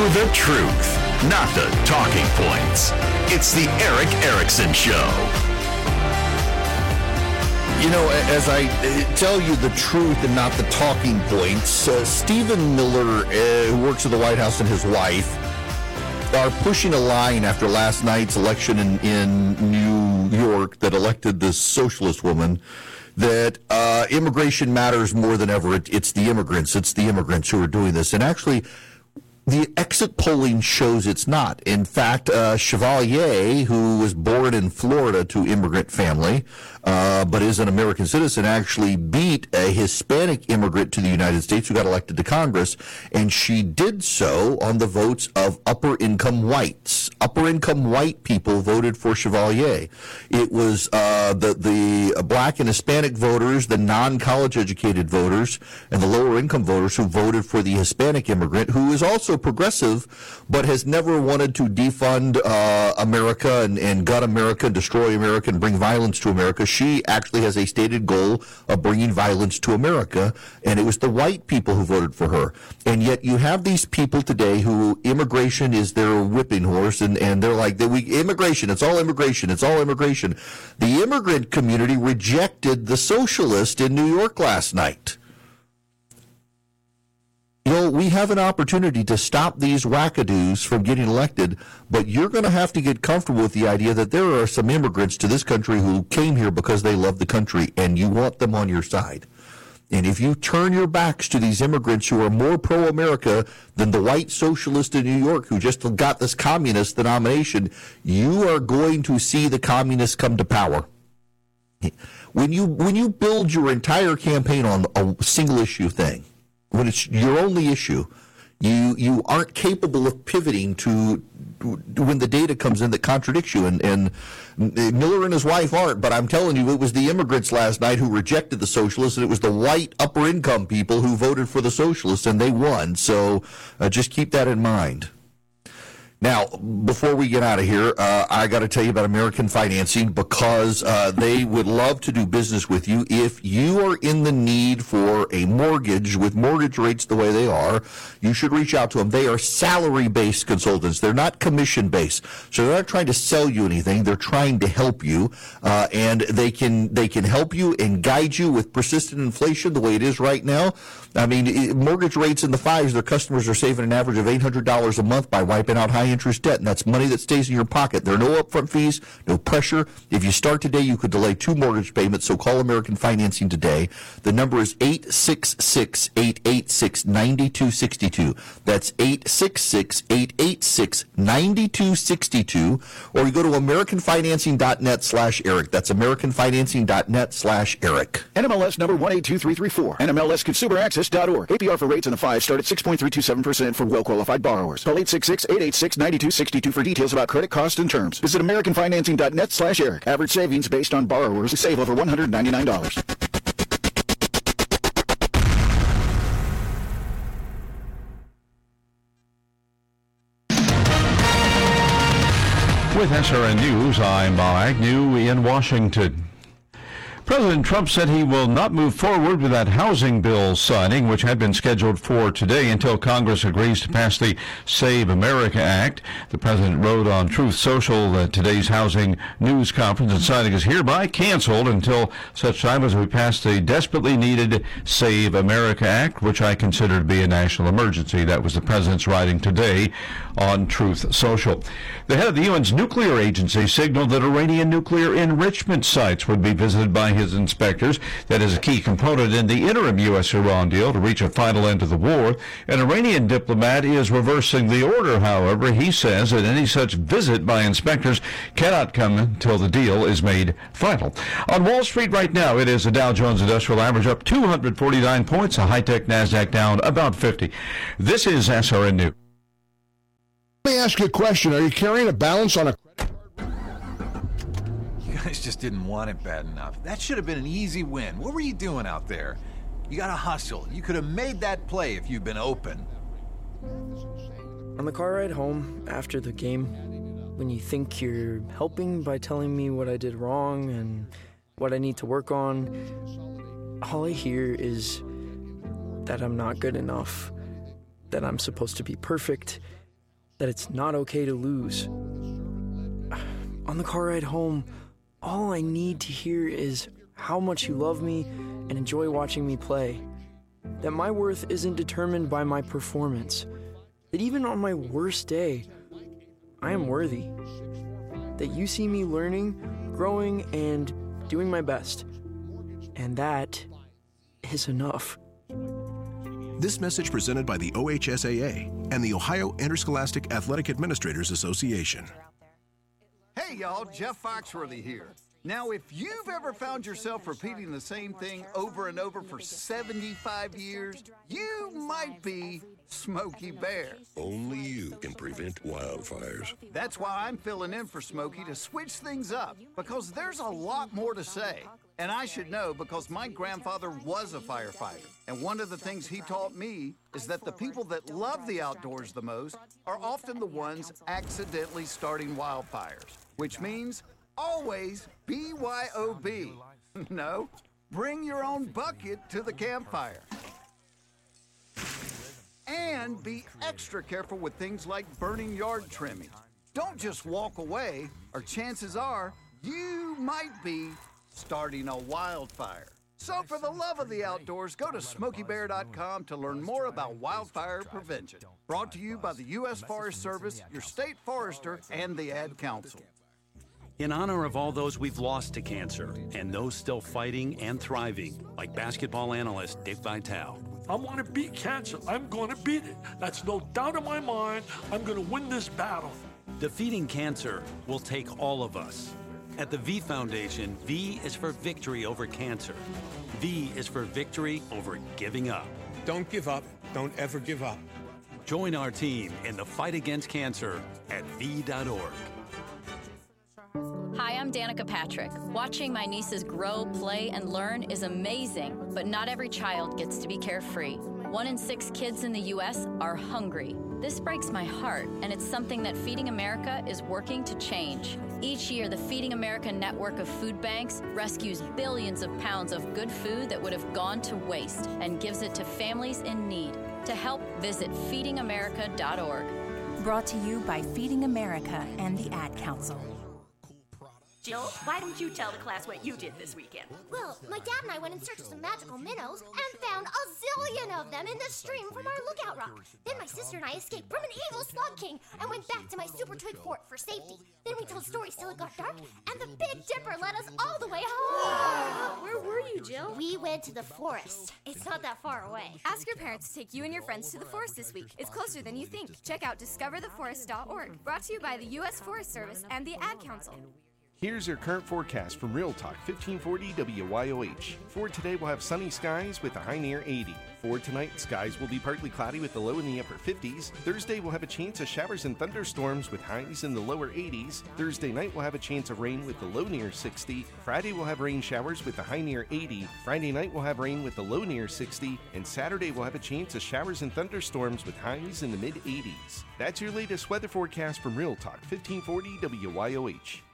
the truth, not the talking points. It's the Erick Erickson Show. You know, as I tell you the truth and not the talking points, Stephen Miller, who works at the White House, and his wife are pushing a line after last night's election in New York that elected this socialist woman that immigration matters more than ever. It's the immigrants. It's the immigrants who are doing this. And actually, the exit polling shows it's not. In fact, Chevalier, who was born in Florida to immigrant family, but is an American citizen, actually beat a Hispanic immigrant to the United States who got elected to Congress, and she did so on the votes of upper-income whites. Upper-income white people voted for Chevalier. It was the black and Hispanic voters, the non-college educated voters, and the lower-income voters who voted for the Hispanic immigrant, who is also progressive, but has never wanted to defund America and gut America, destroy America, and bring violence to America. She actually has a stated goal of bringing violence to America, and it was the white people who voted for her. And yet you have these people today who immigration is their whipping horse, and they're like, immigration, it's all immigration, it's all immigration. The immigrant community rejected the socialist in New York last night. You know, we have an opportunity to stop these wackadoos from getting elected, but you're going to have to get comfortable with the idea that there are some immigrants to this country who came here because they love the country, and you want them on your side. And if you turn your backs to these immigrants who are more pro-America than the white socialist in New York who just got this communist denomination, you are going to see the communists come to power. When you build your entire campaign on a single issue thing, when it's your only issue, you aren't capable of pivoting to when the data comes in that contradicts you. And Miller and his wife aren't, but I'm telling you, it was the immigrants last night who rejected the socialists, and it was the white upper-income people who voted for the socialists, and they won. So just keep that in mind. Now, before we get out of here, I got to tell you about American Financing, because they would love to do business with you. If you are in the need for a mortgage with mortgage rates the way they are, you should reach out to them. They are salary-based consultants. They're not commission-based. So they're not trying to sell you anything. They're trying to help you, and they can help you and guide you with persistent inflation the way it is right now. I mean, mortgage rates in the fives, their customers are saving an average of $800 a month by wiping out high-interest debt, and that's money that stays in your pocket. There are no upfront fees, no pressure. If you start today, you could delay 2 mortgage payments, so call American Financing today. The number is 866-886-9262. That's 866-886-9262, or you go to AmericanFinancing.net/Eric. That's AmericanFinancing.net/Eric. NMLS number 182334. NMLSConsumerAccess.org. APR for rates in the 5 start at 6.327% for well-qualified borrowers. Call 866-886-9262 for details about credit costs and terms. Visit AmericanFinancing.net/Eric. Average savings based on borrowers who save over $199. With SRN News, I'm Bob Agnew in Washington. President Trump said he will not move forward with that housing bill signing, which had been scheduled for today until Congress agrees to pass the Save America Act. The president wrote on Truth Social that today's housing news conference and signing is hereby canceled until such time as we pass the desperately needed Save America Act, which I consider to be a national emergency. That was the president's writing today on Truth Social. The head of the UN's nuclear agency signaled that Iranian nuclear enrichment sites would be visited by his inspectors. That is a key component in the interim U.S.-Iran deal to reach a final end to the war. An Iranian diplomat is reversing the order, however. He says that any such visit by inspectors cannot come until the deal is made final. On Wall Street right now, it is the Dow Jones Industrial Average up 249 points, a high-tech NASDAQ down about 50. This is SRN News. Let me ask you a question. Are you carrying a balance on a credit card? You guys just didn't want it bad enough. That should have been an easy win. What were you doing out there? You got to hustle. You could have made that play if you'd been open. On the car ride home after the game, when you think you're helping by telling me what I did wrong and what I need to work on, all I hear is that I'm not good enough, that I'm supposed to be perfect, that it's not okay to lose. On the car ride home, all I need to hear is how much you love me and enjoy watching me play. That my worth isn't determined by my performance. That even on my worst day, I am worthy. That you see me learning, growing, and doing my best. And that is enough. This message presented by the OHSAA and the Ohio Interscholastic Athletic Administrators Association. Hey y'all, Jeff Foxworthy here. Now, if you've ever found yourself repeating the same thing over and over for 75 years, you might be Smokey Bear. Only you can prevent wildfires. That's why I'm filling in for Smokey to switch things up, because there's a lot more to say. And I should know because my grandfather was a firefighter. And one of the things he taught me is that the people that love the outdoors the most are often the ones accidentally starting wildfires, which means always BYOB. No, bring your own bucket to the campfire. And be extra careful with things like burning yard trimming. Don't just walk away, or chances are you might be starting a wildfire. So for the love of the outdoors, go to SmokeyBear.com to learn more about wildfire prevention. Brought to you by the U.S. Forest Service, your state forester, and the Ad Council. In honor of all those we've lost to cancer and those still fighting and thriving, like basketball analyst Dick Vitale. I want to beat cancer. I'm going to beat it. That's no doubt in my mind. I'm going to win this battle. Defeating cancer will take all of us. At the V Foundation, V is for victory over cancer. V is for victory over giving up. Don't give up. Don't ever give up. Join our team in the fight against cancer at V.org. Hi, I'm Danica Patrick. Watching my nieces grow, play, and learn is amazing, but not every child gets to be carefree. 1 in 6 kids in the U.S. are hungry. This breaks my heart, and it's something that Feeding America is working to change. Each year, the Feeding America network of food banks rescues billions of pounds of good food that would have gone to waste and gives it to families in need. To help, visit feedingamerica.org. Brought to you by Feeding America and the Ad Council. Jill, why don't you tell the class what you did this weekend? Well, my dad and I went in search of some magical minnows and found a zillion of them in the stream from our lookout rock. Then my sister and I escaped from an evil slug king and went back to my super twig fort for safety. Then we told stories till it got dark, and the Big Dipper led us all the way home. Where were you, Jill? We went to the forest. It's not that far away. Ask your parents to take you and your friends to the forest this week. It's closer than you think. Check out discovertheforest.org. Brought to you by the U.S. Forest Service and the Ad Council. Here's your current forecast from Real Talk 1540 WYOH. For today, we'll have sunny skies with a high near 80. For tonight, skies will be partly cloudy with the low in the upper 50s. Thursday, we'll have a chance of showers and thunderstorms with highs in the lower 80s. Thursday night, we'll have a chance of rain with the low near 60. Friday, we'll have rain showers with the high near 80. Friday night, we'll have rain with the low near 60. And Saturday, we'll have a chance of showers and thunderstorms with highs in the mid 80s. That's your latest weather forecast from Real Talk 1540 WYOH.